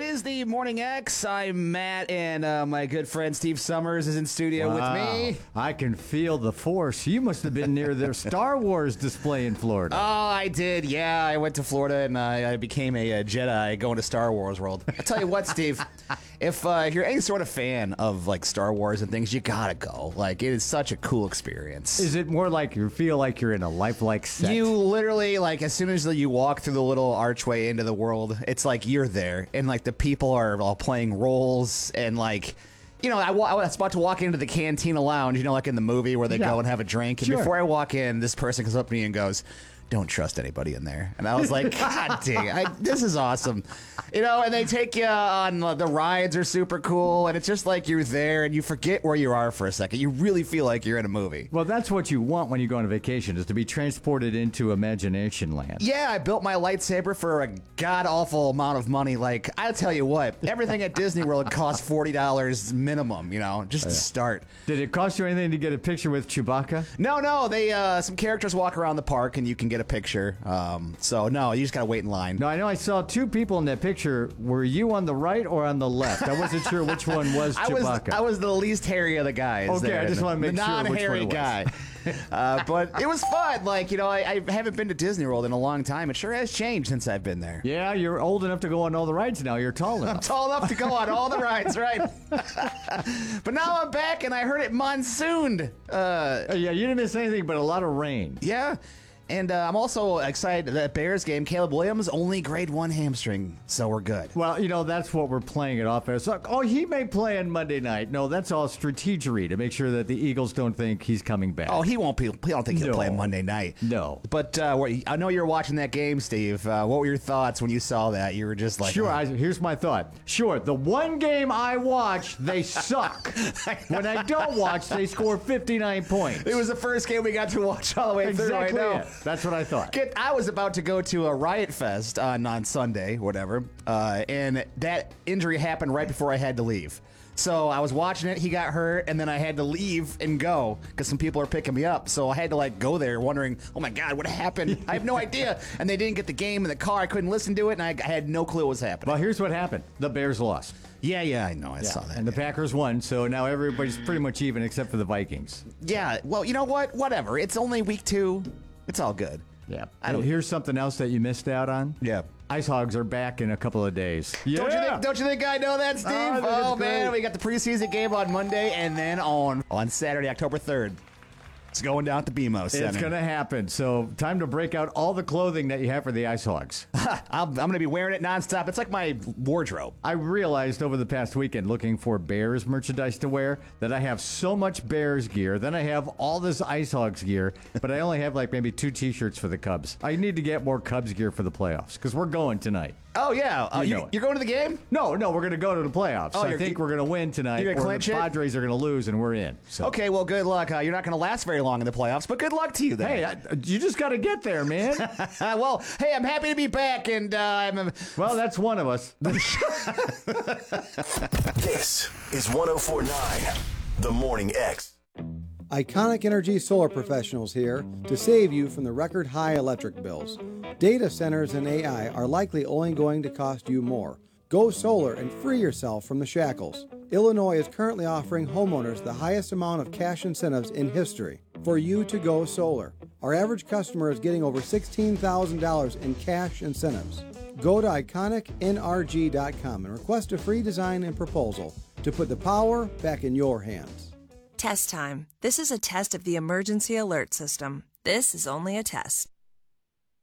is the Morning X. I'm Matt, and my good friend Steve Summers is in studio with me. I can feel the force. You must have been near their Star Wars display in Florida. Oh, I did. Yeah, I went to Florida, and I became a Jedi going to Star Wars World. I tell you what, Steve, if you're any sort of fan of like Star Wars and things, you gotta go. Like, it is such a cool experience. Is it more like you feel like you're in a lifelike set? You literally, like, as soon as you walk through the little archway into the world, it's like you're there, and like the people are all playing roles, and like, you know, I was about to walk into the Cantina Lounge, you know, like in the movie where they go and have a drink, and before I walk in, this person comes up to me and goes, "Don't trust anybody in there." And I was like, God dang, this is awesome. You know, and they take you on the rides are super cool, and it's just like you're there and you forget where you are for a second. You really feel like you're in a movie. Well, that's what you want when you go on a vacation, is to be transported into imagination land. Yeah, I built my lightsaber for a god-awful amount of money. Like, I'll tell you what, everything at Disney World costs $40 minimum, you know, just to start. Did it cost you anything to get a picture with Chewbacca? No, they some characters walk around the park and you can get a picture. So no, you just gotta wait in line. No, I know I saw two people in that picture. Were you on the right or on the left? I wasn't sure which one was Chewbacca. I was the least hairy of the guys. Okay, there. I just want to make the sure which non-hairy one it guy. But it was fun. Like, you know, I haven't been to Disney World in a long time. It sure has changed since I've been there. Yeah, you're old enough to go on all the rides now. You're tall enough. I'm tall enough to go on all the rides, right? But now I'm back, and I heard it monsooned. Yeah, you didn't miss anything but a lot of rain. Yeah. And I'm also excited that Bears game, Caleb Williams, only grade 1 hamstring, so we're good. Well, you know, that's what we're playing it off as. Like, oh, he may play on Monday night. No, that's all strategery to make sure that the Eagles don't think he's coming back. Oh, he won't be. I don't think he'll play on Monday night. No. But I know you're watching that game, Steve. What were your thoughts when you saw that? You were just like... Sure, here's my thought. Sure, the one game I watch, they suck. When I don't watch, they score 59 points. It was the first game we got to watch all the way through. I know. It. That's what I thought. I was about to go to a Riot Fest on Sunday, whatever, and that injury happened right before I had to leave. So I was watching it, he got hurt, and then I had to leave and go because some people are picking me up. So I had to like go there wondering, oh my God, what happened? I have no idea. And they didn't get the game in the car. I couldn't listen to it, and I had no clue what was happening. Well, here's what happened. The Bears lost. Yeah, I know. I saw that. And the Packers won, so now everybody's pretty much even except for the Vikings. Yeah, well, you know what? Whatever. It's only week 2. It's all good. Yeah. Here's something else that you missed out on. Yeah. Ice Hogs are back in a couple of days. Yeah. Don't you think I know that, Steve? Oh man, we got the preseason game on Monday, and then on Saturday, October 3rd. It's going down at the BMO Center. It's going to happen. So time to break out all the clothing that you have for the Ice Hogs. I'm going to be wearing it nonstop. It's like my wardrobe. I realized over the past weekend, looking for Bears merchandise to wear, that I have so much Bears gear. Then I have all this Ice Hogs gear, but I only have like maybe 2 T-shirts for the Cubs. I need to get more Cubs gear for the playoffs because we're going tonight. Oh, yeah. You're going to the game? No, we're going to go to the playoffs. I think we're going to win tonight. You're going to clinch it? The Padres are going to lose, and we're in. So. Okay, well, good luck. You're not going to last very long in the playoffs, but good luck to you then. Hey, you just got to get there, man. Well, hey, I'm happy to be back, and Well, that's one of us. This is 104.9, The Morning X. Iconic Energy Solar Professionals here to save you from the record high electric bills. Data centers and AI are likely only going to cost you more. Go solar and free yourself from the shackles. Illinois is currently offering homeowners the highest amount of cash incentives in history for you to go solar. Our average customer is getting over $16,000 in cash incentives. Go to iconicnrg.com and request a free design and proposal to put the power back in your hands. Test time. This is a test of the emergency alert system. This is only a test.